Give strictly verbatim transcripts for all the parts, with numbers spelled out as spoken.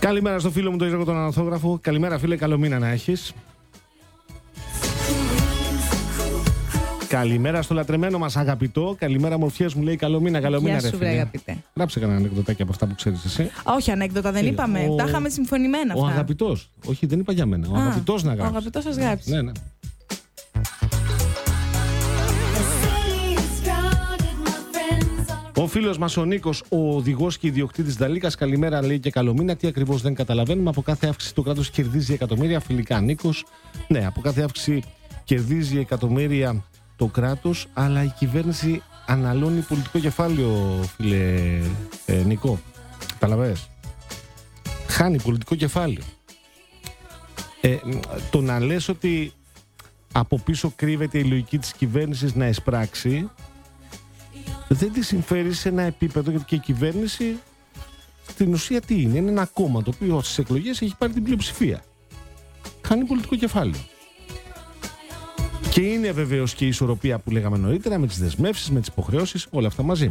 Καλημέρα στο φίλο μου τον Γιώργο τον Ανθόγραφο. Καλημέρα φίλε, καλό μήνα να έχεις. Καλημέρα στο λατρεμένο μας αγαπητό. Καλημέρα μορφιές μου λέει καλό μήνα, καλό μήνα ρε φίλε. Αγαπητέ. Γράψε κανένα ανεκδοτάκι από αυτά που ξέρεις εσύ. Όχι ανέκδοτα δεν είπαμε, ο... τα είχαμε συμφωνημένα αυτά. Ο αγαπητός, όχι δεν είπα για μένα, ο Α, αγαπητός να γράψει. Ο αγαπητός σας γράψει. Ναι, ναι. Ο φίλος μας ο Νίκος, ο οδηγός και ιδιοκτήτης Νταλίκας, καλημέρα λέει και καλό μήνα. Τι ακριβώς δεν καταλαβαίνουμε. Από κάθε αύξηση το κράτος κερδίζει εκατομμύρια. Φιλικά Νίκος. Ναι, από κάθε αύξηση κερδίζει εκατομμύρια το κράτος, αλλά η κυβέρνηση αναλώνει πολιτικό κεφάλαιο, φίλε ε, Νικό. Καταλαβαίνεις. Χάνει πολιτικό κεφάλαιο. Ε, το να λες ότι από πίσω κρύβεται η λογική της κυβέρνησης να εισπράξει, δεν τη συμφέρει σε ένα επίπεδο, γιατί και η κυβέρνηση στην ουσία τι είναι, είναι ένα κόμμα το οποίο στις εκλογές έχει πάρει την πλειοψηφία. Χάνει πολιτικό κεφάλαιο. Και είναι βεβαίως και η ισορροπία που λέγαμε νωρίτερα με τις δεσμεύσεις, με τις υποχρεώσεις, όλα αυτά μαζί.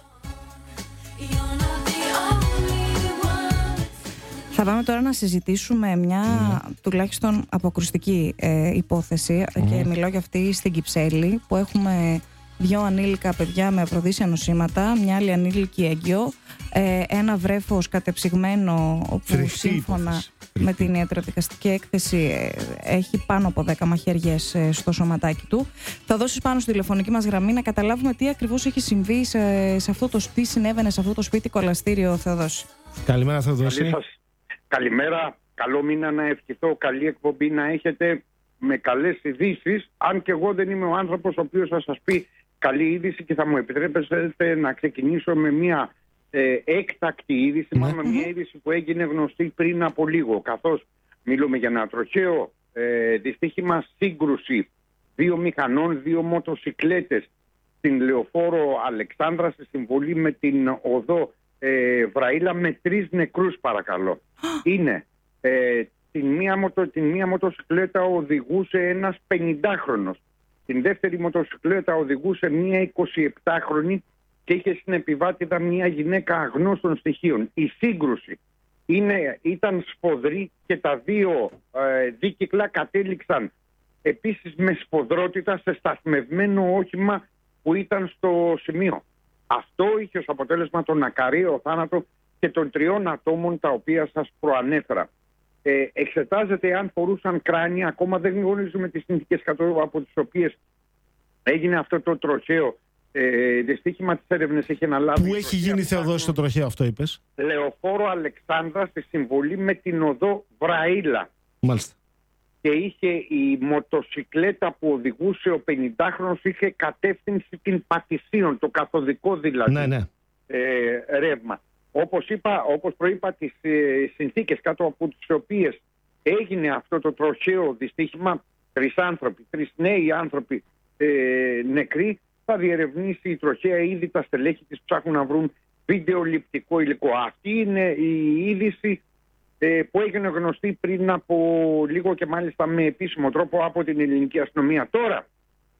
Θα πάμε τώρα να συζητήσουμε μια mm. τουλάχιστον αποκρουστική ε, υπόθεση mm. και μιλάω για αυτή στην Κυψέλη που έχουμε δύο ανήλικα παιδιά με απροδείσια νοσήματα, μια άλλη ανήλικη έγκυο, ε, ένα βρέφος κατεψυγμένο που Φρικτή σύμφωνα υπόθεση. με την ιατροδικαστική έκθεση ε, έχει πάνω από δέκα μαχαιριές ε, στο σωματάκι του. Θα δώσεις πάνω στη τηλεφωνική μας γραμμή να καταλάβουμε τι ακριβώς έχει συμβεί σε, σε αυτό το τι συνέβαινε σε αυτό το σπίτι κολαστήριο, Θεοδόση. Καλημέρα Θεοδόση. Καλή σας. Καλημέρα, καλό μήνα να ευχηθώ, καλή εκπομπή να έχετε με καλές ειδήσεις, αν και εγώ δεν είμαι ο άνθρωπος ο οποίος θα σας πει καλή είδηση και θα μου επιτρέπετε να ξεκινήσω με μια ε, έκτακτη είδηση, mm-hmm. μάλλον μια είδηση που έγινε γνωστή πριν από λίγο, καθώς μιλούμε για ένα τροχαίο ε, δυστύχημα σύγκρουση δύο μηχανών, δύο μοτοσικλέτες στην Λεωφόρο Αλεξάνδρα σε συμβολή με την οδό ε, Βραήλα με τρεις νεκρούς παρακαλώ. Είναι ε, την, μία μοτο, την μία μοτοσικλέτα οδηγούσε ένας πενηντάχρονος. Την δεύτερη μοτοσικλέτα οδηγούσε μία εικοσιεπτάχρονη και είχε στην επιβάτηδα μία γυναίκα αγνώστων στοιχείων. Η σύγκρουση είναι, ήταν σφοδρή και τα δύο ε, δίκυκλα κατέληξαν επίσης με σφοδρότητα σε σταθμευμένο όχημα που ήταν στο σημείο. Αυτό είχε ως αποτέλεσμα τον ακαραίο θάνατο και των τριών ατόμων τα οποία σας προανέφερα. Ε, εξετάζεται αν φορούσαν κράνια, ακόμα δεν γνωρίζουμε τις συνθήκες από τις οποίες έγινε αυτό το τροχαίο ε, δυστύχημα. Τις έρευνες έχει αναλάβει. Πού έχει γίνει Θεοδόση το τροχαίο αυτό είπες? Λεωφόρο Αλεξάνδρα στη συμβολή με την οδό Βραήλα. Μάλιστα. Και είχε η μοτοσικλέτα που οδηγούσε ο πενηντάχρονος είχε κατεύθυνση την Πατησίων, το καθοδικό δηλαδή ναι, ναι. Ε, ρεύμα. Όπως είπα, όπως προείπα, τις ε, συνθήκες κάτω από τις οποίες έγινε αυτό το τροχαίο δυστύχημα, τρεις άνθρωποι, τρεις νέοι άνθρωποι ε, νεκροί, θα διερευνήσει η τροχαία, ήδη τα στελέχη της ψάχνουν να βρουν βιντεοληπτικό υλικό. Αυτή είναι η είδηση ε, που έγινε γνωστή πριν από λίγο και μάλιστα με επίσημο τρόπο από την ελληνική αστυνομία. Τώρα,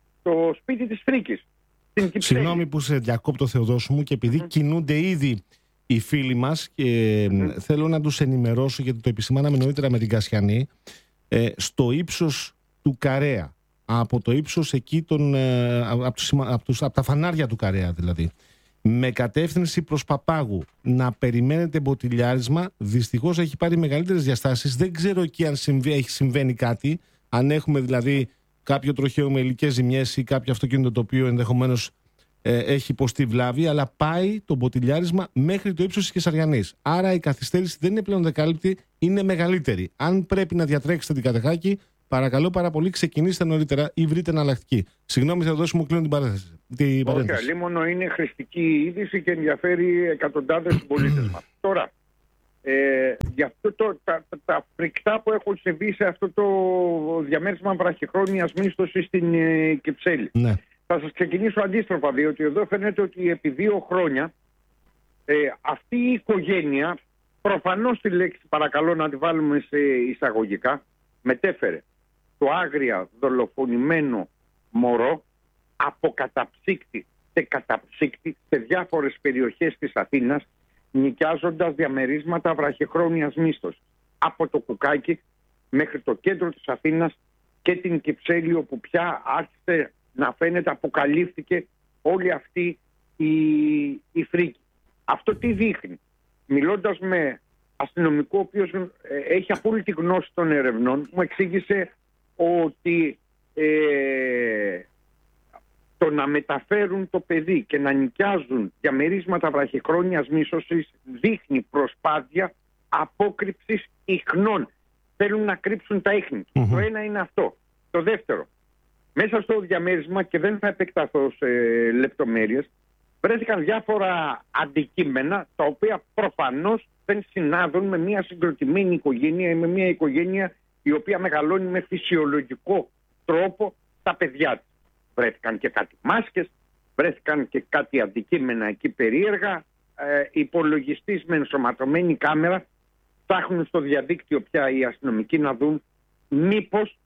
το σπίτι της Φρίκης. Συγγνώμη που σε διακόπτω Θεοδόσου μου και επειδή mm. κινούνται ήδη οι φίλοι μας και mm. θέλω να τους ενημερώσω, γιατί το επισημάναμε νωρίτερα με την Κασιανή, ε, στο ύψος του Καρέα, από το ύψος εκεί των, ε, από, τους, από, τους, από τα φανάρια του Καρέα δηλαδή, με κατεύθυνση προς Παπάγου, να περιμένετε μποτιλιάρισμα, δυστυχώς έχει πάρει μεγαλύτερες διαστάσεις. Δεν ξέρω εκεί αν συμβεί, έχει συμβαίνει κάτι, αν έχουμε δηλαδή κάποιο τροχαίο με υλικές ζημιές ή κάποιο αυτοκίνητο το οποίο ενδεχομένως ε, έχει υποστεί βλάβη, αλλά πάει το μποτιλιάρισμα μέχρι το ύψος της Κεσαριανής. Άρα η καθυστέρηση δεν είναι πλέον δεκάλεπτη, είναι μεγαλύτερη. Αν πρέπει να διατρέξετε την Κατεχάκη, παρακαλώ πάρα πολύ ξεκινήστε νωρίτερα ή βρείτε εναλλακτική. Συγγνώμη, θα δώσω μου κλείνω την παρένθεση. Όχι, αλίμονο είναι χρηστική είδηση και ενδιαφέρει εκατοντάδες πολίτες μας. Τώρα, Ε, για αυτό το, τα, τα, τα φρικτά που έχουν συμβεί σε αυτό το διαμέρισμα βραχυχρόνιας μίσθωσης στην ε, Κυψέλη. Ναι. Θα σας ξεκινήσω αντίστροφα, διότι εδώ φαίνεται ότι επί δύο χρόνια ε, αυτή η οικογένεια, προφανώς τη λέξη παρακαλώ να τη βάλουμε σε εισαγωγικά, μετέφερε το άγρια δολοφονημένο μωρό από καταψύκτη σε καταψύκτη σε διάφορες περιοχές της Αθήνας νοικιάζοντας διαμερίσματα βραχυχρόνιας μίσθωσης. Από το Κουκάκι μέχρι το κέντρο της Αθήνας και την Κυψέλη, όπου πια άρχισε να φαίνεται, αποκαλύφθηκε όλη αυτή η, η φρίκη. Αυτό τι δείχνει? Μιλώντας με αστυνομικό ο οποίος έχει απόλυτη γνώση των ερευνών, μου εξήγησε ότι ε, το να μεταφέρουν το παιδί και να νοικιάζουν διαμερίσματα βραχυχρόνιας μίσθωσης δείχνει προσπάθεια απόκρυψης ιχνών. Θέλουν να κρύψουν τα ίχνη. Mm-hmm. Το ένα είναι αυτό. Το δεύτερο, μέσα στο διαμέρισμα, και δεν θα επεκταθώ σε λεπτομέρειες, βρέθηκαν διάφορα αντικείμενα τα οποία προφανώς δεν συνάδουν με μια συγκροτημένη οικογένεια ή με μια οικογένεια η οποία μεγαλώνει με φυσιολογικό τρόπο τα παιδιά της. Βρέθηκαν και κάτι μάσκες, βρέθηκαν και κάτι αντικείμενα εκεί περίεργα, ε, υπολογιστής με ενσωματωμένη κάμερα. Ψάχνουν στο διαδίκτυο πια οι αστυνομικοί να δουν μήπως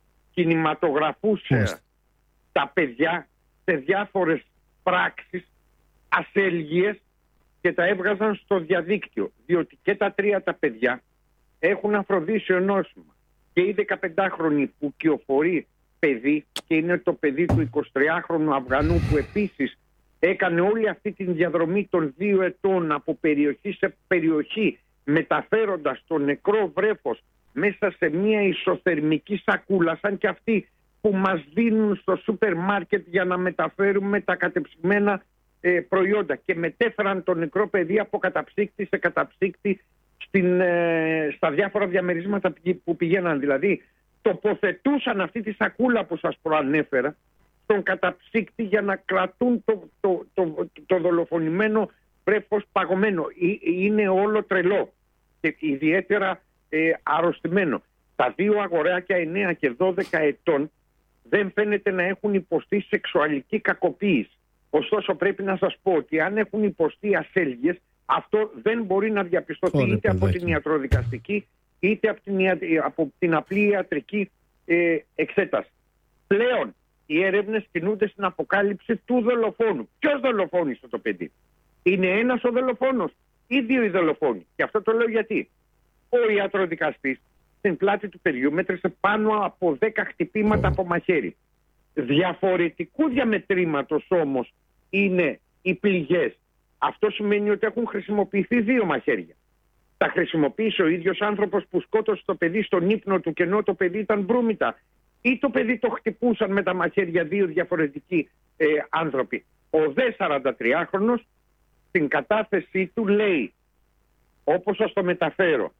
κινηματογραφούσε yeah. τα παιδιά σε διάφορες πράξεις ασέλγειες και τα έβγαζαν στο διαδίκτυο, διότι και τα τρία τα παιδιά έχουν αφροδίσιο νόσημα. Και η δεκαπεντάχρονη που κυοφορεί παιδί, και είναι το παιδί του εικοσιτριάχρονου Αφγανού που επίσης έκανε όλη αυτή τη διαδρομή των δύο ετών από περιοχή σε περιοχή, μεταφέροντας το νεκρό βρέφος μέσα σε μια ισοθερμική σακούλα, σαν και αυτή που μας δίνουν στο σούπερ μάρκετ για να μεταφέρουμε τα κατεψυγμένα ε, προϊόντα, και μετέφεραν το νεκρό παιδί από καταψύκτη σε καταψύκτη στην, ε, στα διάφορα διαμερίσματα που πηγαίναν. Δηλαδή τοποθετούσαν αυτή τη σακούλα που σας προανέφερα στον καταψύκτη για να κρατούν το, το, το, το, το δολοφονημένο βρέφος παγωμένο. Είναι όλο τρελό και ιδιαίτερα ε, αρρωστημένο. Τα δύο αγοράκια εννέα και δώδεκα ετών δεν φαίνεται να έχουν υποστεί σεξουαλική κακοποίηση. Ωστόσο πρέπει να σας πω ότι αν έχουν υποστεί ασέλγειες, αυτό δεν μπορεί να διαπιστωθεί Ωρε, είτε παιδάκι. από την ιατροδικαστική είτε από την, από την απλή ιατρική ε, εξέταση. Πλέον οι έρευνες κινούνται στην αποκάλυψη του δολοφόνου. Ποιος δολοφόνησε το παιδί? Είναι ένας ο δολοφόνος ή δύο οι δολοφόνοι? Και αυτό το λέω γιατί ο ιατροδικαστής στην πλάτη του παιδιού μέτρησε πάνω από δέκα χτυπήματα από μαχαίρι. Διαφορετικού διαμετρήματος όμως είναι οι πληγές. Αυτό σημαίνει ότι έχουν χρησιμοποιηθεί δύο μαχαίρια. Τα χρησιμοποίησε ο ίδιος άνθρωπος που σκότωσε το παιδί στον ύπνο του, και ενώ το παιδί ήταν μπρούμητα, ή το παιδί το χτυπούσαν με τα μαχαίρια δύο διαφορετικοί ε, άνθρωποι? Ο δε σαραντατριάχρονος στην κατάθεσή του λέει, όπως σας το μεταφέρω,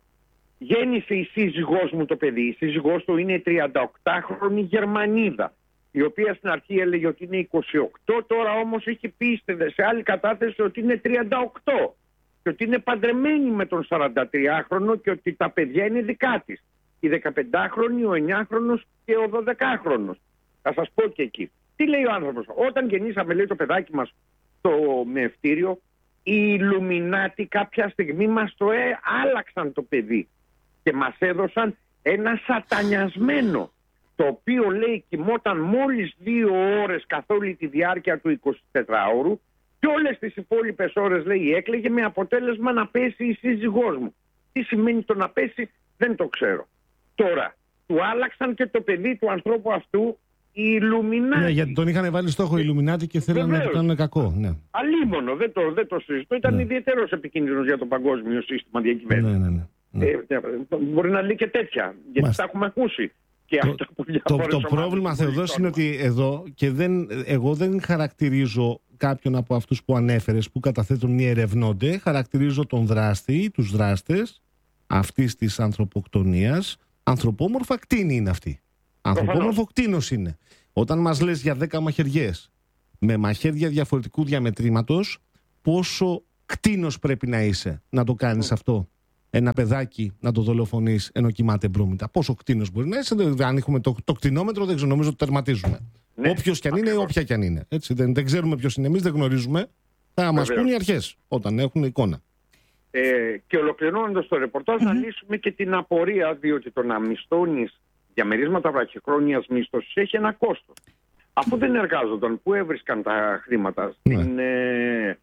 γέννησε η σύζυγός μου το παιδί. Η σύζυγός του είναι τριανταοκτάχρονη Γερμανίδα, η οποία στην αρχή έλεγε ότι είναι είκοσι οκτώ, τώρα όμως έχει πει σε άλλη κατάθεση ότι είναι τριάντα οκτώ και ότι είναι παντρεμένη με τον σαραντατριάχρονο και ότι τα παιδιά είναι δικά της. Η δεκαπεντάχρονη, ο εννιάχρονος και ο δωδεκάχρονος. Θα σας πω και εκεί. Τι λέει ο άνθρωπος? Όταν γεννήσαμε, λέει, το παιδάκι μας στο μευτήριο, οι Ιλουμινάτοι κάποια στιγμή μας το ε, άλλαξαν το παιδί και μας έδωσαν ένα σατανιασμένο, το οποίο, λέει, κοιμόταν μόλις δύο ώρες καθ' όλη τη διάρκεια του εικοσιτετράωρου και όλες τις υπόλοιπες ώρες, λέει, έκλαιγε, με αποτέλεσμα να πέσει η σύζυγός μου. Τι σημαίνει το να πέσει δεν το ξέρω. Τώρα, του άλλαξαν και το παιδί του ανθρώπου αυτού οι Ιλουμινάτοι. Ναι, γιατί τον είχαν βάλει στόχο οι Ιλουμινάτοι και θέλανε να του κάνουν κακό. Ναι. Αλίμονο, δεν το, δεν το συζητώ. Ήταν ναι. ιδιαίτερος επικίνδυνος για το παγκόσμιο σύστημα διακυβέρνησης. Ναι, ναι, ναι. Ναι. Ε, μπορεί να λέει και τέτοια, γιατί Μάλιστα. τα έχουμε ακούσει. Και το, το, το, το πρόβλημα, Θεοδός, είναι ότι εδώ, και δεν, εγώ δεν χαρακτηρίζω κάποιον από αυτούς που ανέφερες που καταθέτουν ή ερευνώνται, χαρακτηρίζω τον δράστη ή τους δράστες αυτής της ανθρωποκτονίας. Ανθρωπόμορφα κτίνη είναι αυτή. Ανθρωπόμορφο κτίνος είναι. Όταν μας λες για δέκα μαχαιριές με μαχαίρια διαφορετικού διαμετρήματος, πόσο κτίνος πρέπει να είσαι να το κάνεις mm. αυτό? Ένα παιδάκι να το δολοφονείς ενώ κοιμάται μπρούμητα. Πόσο κτίνος μπορεί να είσαι? Αν έχουμε το, το κτηνόμετρο, δεν ξέρω, νομίζω το τερματίζουμε. Ναι, όποιος κι αν είναι, όποια κι αν είναι. Έτσι, δεν, δεν ξέρουμε ποιος είναι εμείς, δεν γνωρίζουμε. Θα μας πούν οι αρχές όταν έχουν εικόνα. Ε, και ολοκληρώνοντας το ρεπορτάζ, mm-hmm. να λύσουμε και την απορία, διότι το να μισθώνεις διαμερίσματα βραχυχρόνιας μίσθωσης έχει ένα κόστος. Αφού δεν εργάζονταν, πού έβρισκαν τα χρήματα? Στην, ναι. ε,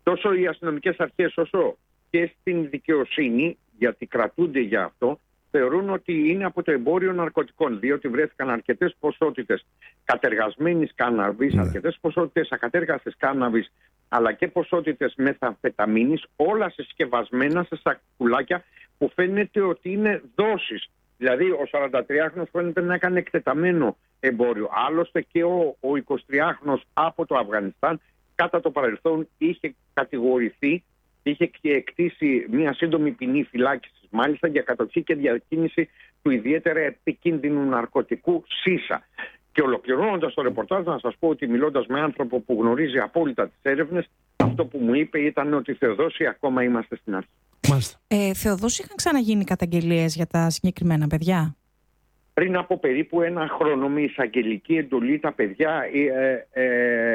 τόσο οι αστυνομικές αρχές όσο και στην δικαιοσύνη, γιατί κρατούνται για αυτό, θεωρούν ότι είναι από το εμπόριο ναρκωτικών, διότι βρέθηκαν αρκετές ποσότητες κατεργασμένης κάναβης, Ναι. αρκετές ποσότητες ακατέργαστης κάναβης, αλλά και ποσότητες μεθαμφεταμίνης, όλα συσκευασμένα σε σακουλάκια που φαίνεται ότι είναι δόσεις. Δηλαδή ο σαραντατριάχρονος φαίνεται να έκανε εκτεταμένο εμπόριο. Άλλωστε και ο, ο εικοσιτριάχρονος από το Αφγανιστάν κατά το παρελθόν είχε κατηγορηθεί, είχε εκτίσει μια σύντομη ποινή φυλάκισης μάλιστα για κατοχή και διακίνηση του ιδιαίτερα επικίνδυνου ναρκωτικού σίσα. Και ολοκληρώνοντας το ρεπορτάζ, να σας πω ότι μιλώντας με άνθρωπο που γνωρίζει απόλυτα τις έρευνες, αυτό που μου είπε ήταν ότι Θεοδόση ακόμα είμαστε στην αρχή. Μάλιστα. Ε, Θεοδόση, είχαν ξαναγίνει καταγγελίες για τα συγκεκριμένα παιδιά? Πριν από περίπου ένα χρόνο με εισαγγελική εντολή τα παιδιά ε, ε,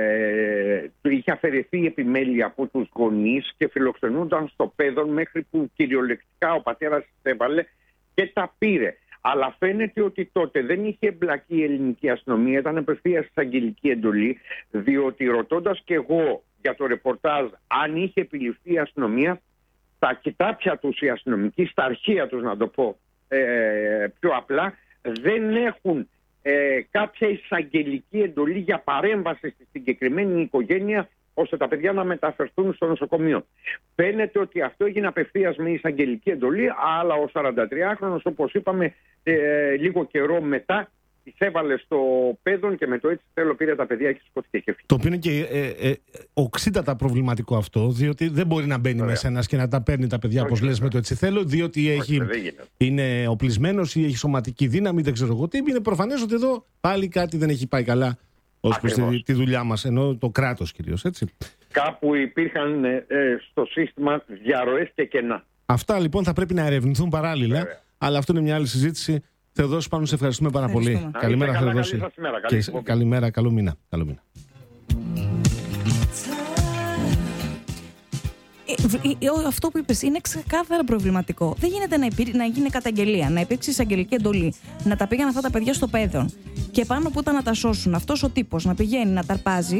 ε, είχε αφαιρεθεί η επιμέλεια από τους γονείς και φιλοξενούνταν στο παιδόν μέχρι που κυριολεκτικά ο πατέρας τις έβαλε και τα πήρε. Αλλά φαίνεται ότι τότε δεν είχε εμπλακεί η ελληνική αστυνομία, ήταν απευθείας εισαγγελική εντολή, διότι ρωτώντας και εγώ για το ρεπορτάζ αν είχε επιληφθεί η αστυνομία, στα κοιτάπια τους οι αστυνομικοί, στα αρχεία τους να το πω ε, πιο απλά, δεν έχουν ε, κάποια εισαγγελική εντολή για παρέμβαση στη συγκεκριμένη οικογένεια ώστε τα παιδιά να μεταφερθούν στο νοσοκομείο. Φαίνεται ότι αυτό έγινε απευθείας με εισαγγελική εντολή, αλλά ο σαραντατριάχρονος, όπως είπαμε, ε, λίγο καιρό μετά τις έβαλε στο παιδόν και με το έτσι θέλω πήρε τα παιδιά και σκοτώθηκε και φύγει. Το οποίο είναι και ε, ε, οξύτατα προβληματικό αυτό, διότι δεν μπορεί να μπαίνει Ωραία. μέσα ένας και να τα παίρνει τα παιδιά, όπως λες, με το έτσι θέλω, διότι έχει, είναι οπλισμένος ή έχει σωματική δύναμη, δεν ξέρω εγώ τι. Είναι προφανές ότι εδώ πάλι κάτι δεν έχει πάει καλά ως προς τη, τη δουλειά μας, ενώ το κράτος κυρίως, έτσι. Κάπου υπήρχαν ε, ε, στο σύστημα διαρροές και κενά. Αυτά λοιπόν θα πρέπει να ερευνηθούν παράλληλα, Βέβαια. αλλά αυτό είναι μια άλλη συζήτηση. Θεοδόση, πάνω σε ευχαριστούμε πάρα πολύ. Να Καλημέρα, είστε καλά, Θεοδόση. καλή σας ημέρα, καλή Και, εκπομπή. καλημέρα, καλό μήνα. Καλό μήνα. Ε, ε, ε, αυτό που είπες είναι ξεκάθαρα προβληματικό. Δεν γίνεται να, υπήρ, να γίνει καταγγελία, να υπήρξει εισαγγελική εντολή, να τα πήγαν αυτά τα παιδιά στο παιδόν και πάνω που ήταν να τα σώσουν, αυτός ο τύπος να πηγαίνει να ταρπάζει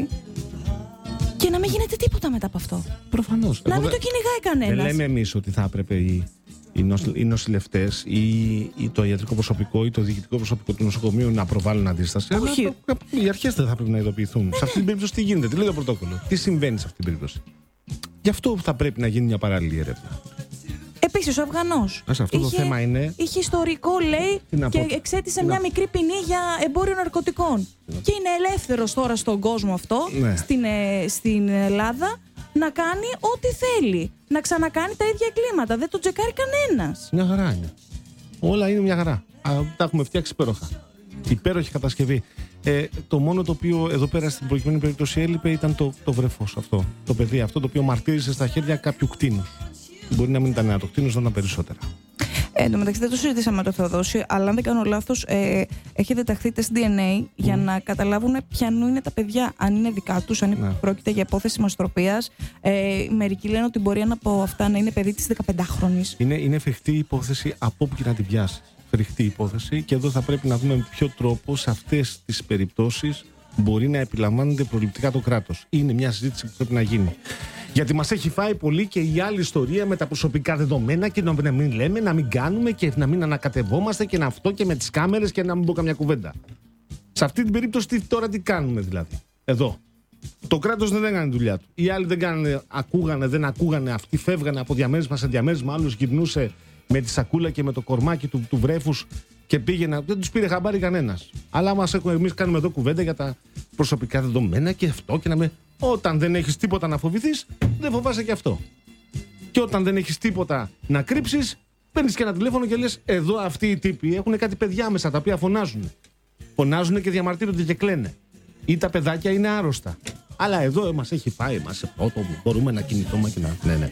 και να μην γίνεται τίποτα μετά από αυτό. Προφανώς. Να Εγώ μην δεν- το κυνηγάει Δεν κανένας. λέμε εμείς ότι θα έπρεπε οι, οι, νοσ, οι νοσηλευτές ή, ή το ιατρικό προσωπικό ή το διοικητικό προσωπικό του νοσοκομείου να προβάλλουν αντίσταση. Όχι. Αλλά το- οι αρχές δεν θα πρέπει να ειδοποιηθούν. Σε αυτή την περίπτωση τι γίνεται, τι λέει το πρωτόκολλο, τι συμβαίνει σε αυτή την περίπτωση. Γι' αυτό θα πρέπει να γίνει μια παράλληλη έρευνα. Επίσης, ο Αφγανός Ας, αυτό το θέμα είναι- είχε ιστορικό, λέει, Τι να και πω. εξέτησε Τι μια να- μικρή ποινή για εμπόριο ναρκωτικών. Και είναι ελεύθερος τώρα στον κόσμο αυτό, Ναι. στην, ε, στην Ελλάδα, να κάνει ό,τι θέλει. Να ξανακάνει τα ίδια εγκλήματα. Δεν το τσεκάρει κανένας. Μια χαρά είναι. Όλα είναι μια χαρά. Α, τα έχουμε φτιάξει υπέροχα. Υπέροχη κατασκευή. Ε, το μόνο το οποίο εδώ πέρα στην προκειμένη περίπτωση έλειπε ήταν το, το βρεφός αυτό. Το παιδί αυτό το οποίο μαρτύρησε στα χέρια κάποιου κτίνους. Μπορεί να μην ήταν ένα το κτίνος, να ήταν περισσότερα. Ε, εν τω μεταξύ δεν το συζητήσαμε με τον Θεοδόση, αλλά αν δεν κάνω λάθος, ε, έχει διταχθεί τεστ ντι εν έι για να καταλάβουν ποιανού είναι τα παιδιά. Αν είναι δικά τους, αν Ναι. πρόκειται για υπόθεση μαστροπίας. Ε, μερικοί λένε ότι μπορεί ένα από αυτά να είναι παιδί της δεκαπεντάχρονης. Είναι, είναι φρικτή υπόθεση από όπου και να την πιάσει. Φρικτή υπόθεση, και εδώ θα πρέπει να δούμε με ποιο τρόπο σε αυτές τις περιπτώσεις μπορεί να επιλαμβάνεται προληπτικά το κράτος. Είναι μια συζήτηση που πρέπει να γίνει. Γιατί μας έχει φάει πολύ και η άλλη ιστορία με τα προσωπικά δεδομένα και να μην λέμε, να μην κάνουμε και να μην ανακατευόμαστε και να αυτό και με τις κάμερες και να μην πω καμιά κουβέντα. Σε αυτή την περίπτωση τι, τώρα τι κάνουμε δηλαδή. Εδώ. Το κράτος δεν έκανε τη δουλειά του. Οι άλλοι δεν κάνανε, ακούγανε, δεν ακούγανε. Αυτοί φεύγανε από διαμέρισμα σε διαμέρισμα. Άλλος γυρνούσε με τη σακούλα και με το κορμάκι του, του βρέφους και πήγαινε. Δεν τους πήρε χαμπάρι κανένας. Αλλά μας έχουμε, εμείς κάνουμε εδώ κουβέντα για τα προσωπικά δεδομένα και αυτό και να με. Όταν δεν έχεις τίποτα να φοβηθείς, δεν φοβάσαι και αυτό. Και όταν δεν έχεις τίποτα να κρύψεις, παίρνεις και ένα τηλέφωνο και λες: εδώ αυτοί οι τύποι έχουν κάτι παιδιά μέσα τα οποία φωνάζουν. Φωνάζουν και διαμαρτύρονται και κλαίνε. Ή τα παιδάκια είναι άρρωστα. Αλλά εδώ μας έχει φάει, μας πρώτο, μπορούμε να κινηθούμε και να. Ναι, ναι.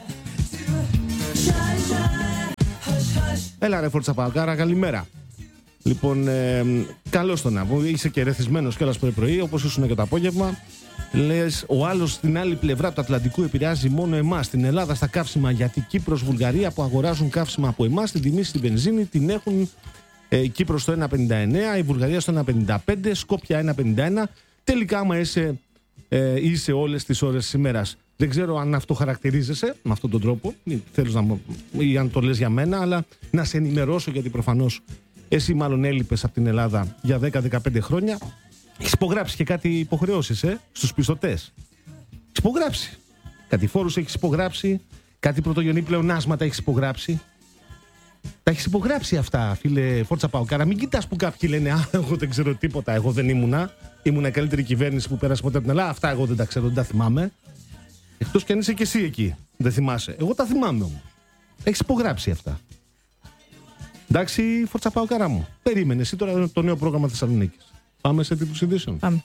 Έλα ρε Φορτσαπαλκάρα, καλημέρα. Λοιπόν, ε, καλώς τον να πω. Είσαι και ρεθισμένος κιόλας πρωί-πρωί, όπως ήσουν και το απόγευμα. Λες, ο άλλος στην άλλη πλευρά του Ατλαντικού επηρεάζει μόνο εμάς. Στην Ελλάδα στα καύσιμα, γιατί Κύπρος, Βουλγαρία που αγοράζουν καύσιμα από εμάς, την τιμή στην βενζίνη την έχουν ε, η Κύπρος στο ένα πενήντα εννέα, η Βουλγαρία στο ένα πενήντα πέντε, Σκόπια ένα πενήντα ένα. Τελικά, άμα είσαι, ε, είσαι όλες τις ώρες της ημέρας. Δεν ξέρω αν αυτό χαρακτηρίζεσαι με αυτόν τον τρόπο, ή, θέλεις να, ή αν το λες για μένα, αλλά να σε ενημερώσω, γιατί προφανώς εσύ μάλλον έλειπες από την Ελλάδα για δέκα με δεκαπέντε χρόνια. Έχεις υπογράψει και κάτι υποχρεώσεις ε, στους πιστωτές. Έχεις υπογράψει. Κάτι φόρους έχεις υπογράψει, κάτι πρωτογενή πλεονάσματα έχεις υπογράψει. Τα έχεις υπογράψει αυτά, φίλε Φόρτσα Παοκάρα. Μην κοιτάς που κάποιοι λένε «Α, εγώ δεν ξέρω τίποτα, εγώ δεν ήμουνα. Ήμουνα η καλύτερη κυβέρνηση που πέρασε ποτέ από την Ελλάδα. Αυτά εγώ δεν τα ξέρω, δεν τα θυμάμαι». Εκτός κι αν είσαι και εσύ εκεί, δεν θυμάσαι. Εγώ τα θυμάμαι όμως. Έχεις υπογράψει αυτά. Εντάξει, Φόρτσα Παοκάρα μου. Περίμενε εσύ τώρα το νέο πρόγραμμα Θεσσαλονίκης. Πάμε σε τίτλους ειδήσεων. Πάμε.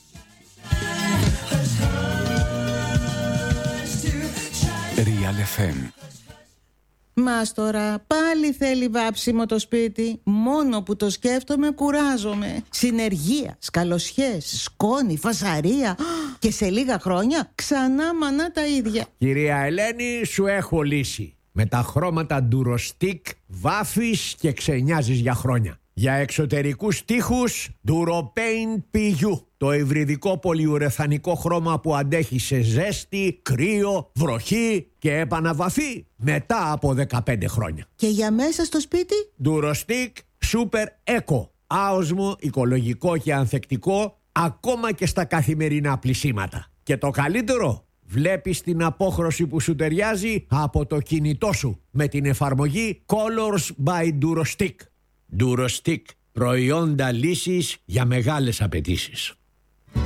Real εφ εμ. Μας τώρα πάλι θέλει βάψιμο το σπίτι. Μόνο που το σκέφτομαι κουράζομαι. Συνεργεία, σκαλοσιές, σκόνη, φασαρία. Και σε λίγα χρόνια ξανά μανά τα ίδια. Κυρία Ελένη, σου έχω λύση. Με τα χρώματα Durostix βάφεις και ξενιάζεις για χρόνια. Για εξωτερικούς τοίχους Duropaint πι γιου. Το υβριδικό πολυουρεθανικό χρώμα που αντέχει σε ζέστη, κρύο, βροχή και επαναβαφή μετά από δεκαπέντε χρόνια. Και για μέσα στο σπίτι? Durostix Super Eco. Άοσμο, οικολογικό και ανθεκτικό ακόμα και στα καθημερινά πλυσίματα. Και το καλύτερο, βλέπεις την απόχρωση που σου ταιριάζει από το κινητό σου με την εφαρμογή Colors by Durostix. Durostix. Προϊόντα λύσης για μεγάλες απαιτήσεις.